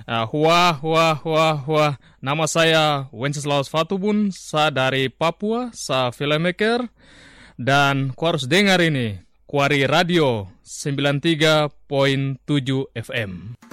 Wah. Nama saya Wenceslaus Fatubun, saya dari Papua, saya filmmaker. Dan ku harus dengar ini, Kuari Radio 93.7 FM.